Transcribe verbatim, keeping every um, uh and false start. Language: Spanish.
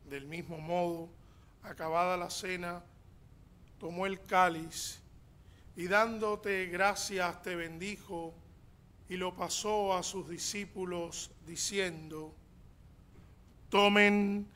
Del mismo modo, acabada la cena, tomó el cáliz y dándote gracias te bendijo y lo pasó a sus discípulos diciendo: tomen